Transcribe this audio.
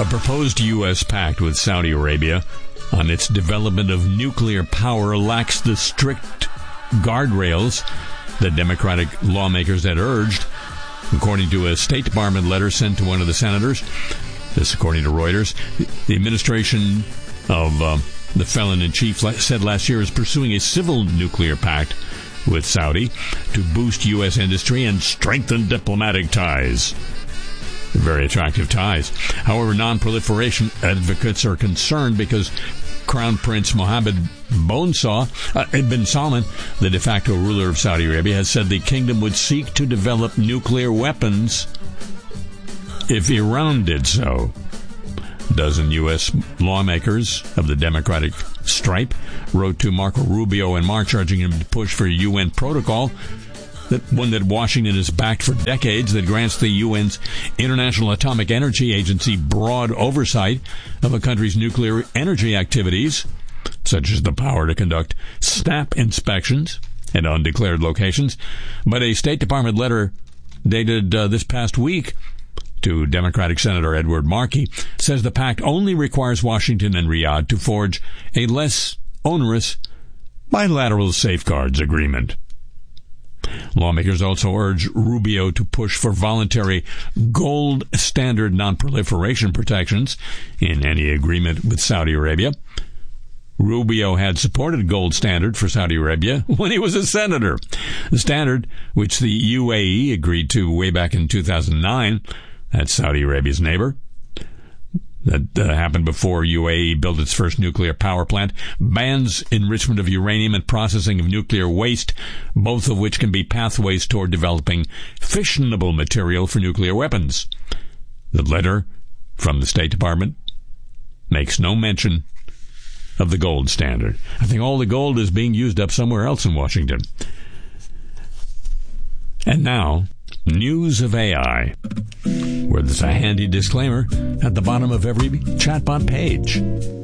A proposed U.S. pact with Saudi Arabia on its development of nuclear power lacks the strict guardrails that Democratic lawmakers had urged, according to a State Department letter sent to one of the senators. This, according to Reuters. The administration of the felon-in-chief said last year is pursuing a civil nuclear pact with Saudi to boost U.S. industry and strengthen diplomatic ties. Very attractive ties. However, non-proliferation advocates are concerned because Crown Prince Mohammed bin Salman, the de facto ruler of Saudi Arabia, has said the kingdom would seek to develop nuclear weapons if Iran did so. A dozen U.S. lawmakers of the Democratic stripe wrote to Marco Rubio in March urging him to push for a UN protocol, one that Washington has backed for decades, that grants the UN's International Atomic Energy Agency broad oversight of a country's nuclear energy activities, such as the power to conduct SNAP inspections in undeclared locations. But a State Department letter dated this past week to Democratic Senator Edward Markey says the pact only requires Washington and Riyadh to forge a less onerous bilateral safeguards agreement. Lawmakers also urge Rubio to push for voluntary gold standard non-proliferation protections in any agreement with Saudi Arabia. Rubio had supported gold standard for Saudi Arabia when he was a senator. The standard, which the UAE agreed to way back in 2009, that's Saudi Arabia's neighbor. That happened before UAE built its first nuclear power plant, bans enrichment of uranium and processing of nuclear waste, both of which can be pathways toward developing fissionable material for nuclear weapons. The letter from the State Department makes no mention of the gold standard. I think all the gold is being used up somewhere else in Washington. And now, news of AI, where there's a handy disclaimer at the bottom of every chatbot page.